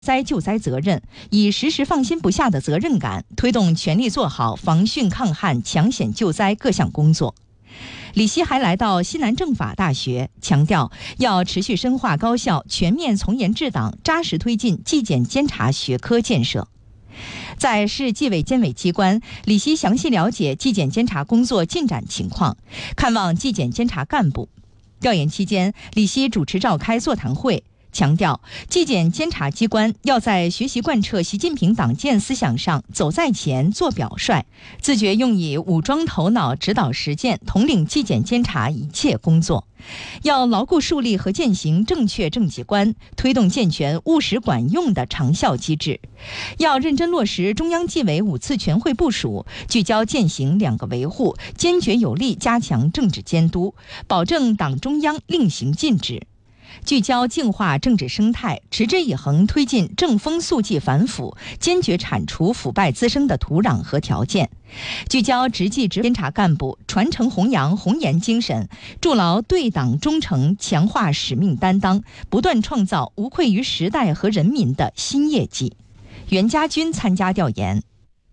救灾责任，以时时放心不下的责任感，推动全力做好防汛抗旱、抢险救灾各项工作。李希还来到西南政法大学，强调要持续深化高校全面从严治党，扎实推进纪检监察学科建设。在市纪委监委机关，李希详细了解纪检监察工作进展情况，看望纪检监察干部。调研期间，李希主持召开座谈会，强调纪检监察机关要在学习贯彻习近平党建思想上走在前、做表率，自觉用以武装头脑指导实践，统领纪检监察一切工作。要牢固树立和践行正确政绩观，推动健全务实管用的长效机制。要认真落实中央纪委5次全会部署，聚焦践行2个维护，坚决有力加强政治监督，保证党中央令行禁止。聚焦净化政治生态，持之以恒推进正风肃纪反腐，坚决铲除腐败滋生的土壤和条件。聚焦执纪监察干部传承弘扬红岩精神，筑牢对党忠诚，强化使命担当，不断创造无愧于时代和人民的新业绩。袁家军参加调研。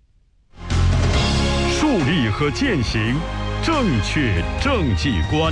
树立和践行正确政绩观。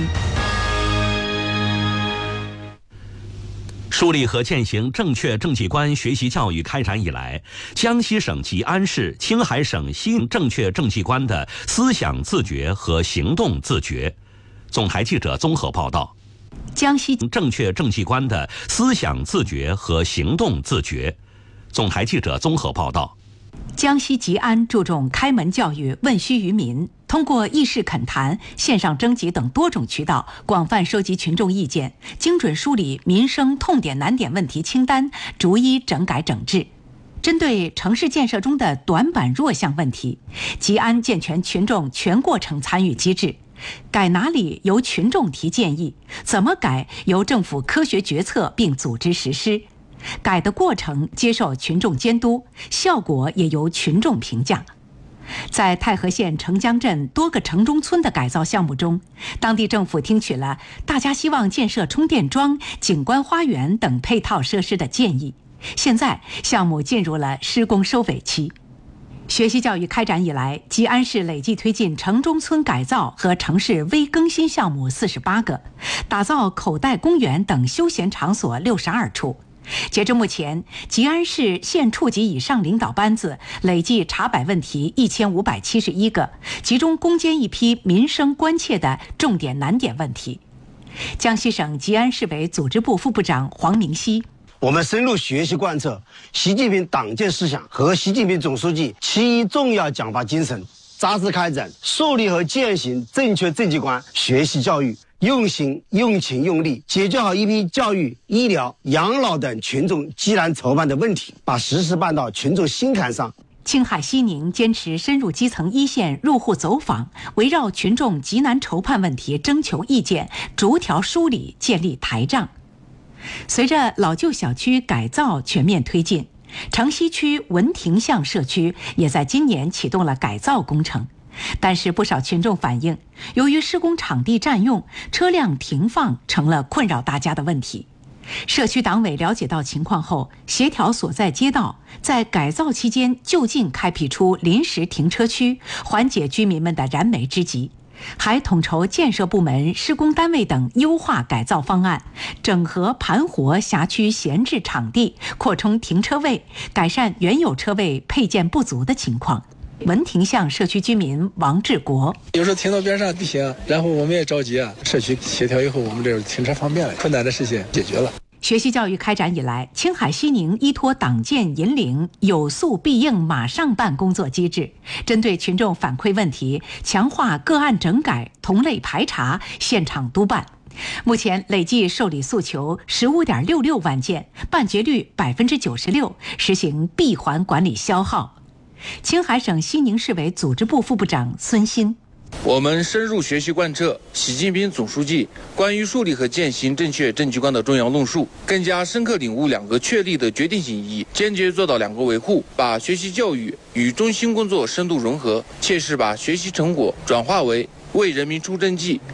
树立和践行正确政绩观学习教育开展以来，江西省吉安市、青海省西宁正确政绩观的思想自觉和行动自觉。总台记者综合报道。 江西正确政绩观的思想自觉和行动自觉。总台记者综合报道。 江西吉安注重开门教育、问需于民，通过议事恳谈、线上征集等多种渠道，广泛收集群众意见，精准梳理民生痛点难点问题清单，逐一整改整治。针对城市建设中的短板弱项问题，吉安健全群众全过程参与机制，改哪里由群众提建议，怎么改由政府科学决策并组织实施。改的过程接受群众监督，效果也由群众评价。在太和县城江镇多个城中村的改造项目中，当地政府听取了大家希望建设充电桩、景观花园等配套设施的建议。现在项目进入了施工收尾期。学习教育开展以来，吉安市累计推进城中村改造和城市微更新项目48个，打造口袋公园等休闲场所62处。截至目前，吉安市县处级以上领导班子累计查摆问题1571个，集中攻坚一批民生关切的重点难点问题。江西省吉安市委组织部副部长黄明熙： 我们深入学习贯彻习近平党建思想和习近平总书记7重要讲话精神，扎实开展树立和践行正确政绩观学习教育，用心、用情、用力解决好一批教育、医疗、养老等群众急难愁办的问题，把实事办到群众心坎上。 青海西宁坚持深入基层一线入户走访，围绕群众急难愁盼问题征求意见，逐条梳理，建立台账。随着老旧小区改造全面推进，城西区文亭巷社区也在今年启动了改造工程。但是不少群众反映，由于施工场地占用，车辆停放成了困扰大家的问题。社区党委了解到情况后，协调所在街道在改造期间就近开辟出临时停车区，缓解居民们的燃眉之急，还统筹建设部门、施工单位等优化改造方案，整合盘活辖区闲置场地，扩充停车位，改善原有车位配件不足的情况。文亭巷社区居民王志国： 有时候停到边上不行，然后我们也着急啊。社区协调以后，我们这停车方便了，困难的事情解决了。 学习教育开展以来，青海西宁依托党建引领有诉必应马上办工作机制，针对群众反馈问题，强化个案整改、同类排查、现场督办。目前累计受理诉求15.66万件，办结率96%，实行闭环管理消耗。青海省西宁市委组织部副部长孙鑫： 我们深入学习贯彻习近平总书记关于树立和践行正确政绩观的重要论述，更加深刻领悟2个确立的决定性意义，坚决做到2个维护，把学习教育与中心工作深度融合，切实把学习成果转化为为人民出政绩、